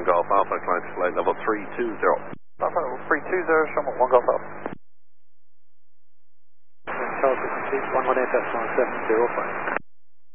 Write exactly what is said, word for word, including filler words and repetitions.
one Golf Alpha, climb to flight level three two zero. Alpha three two zero, show me one Golf Alpha. Charles one one eight decimal seven zero five.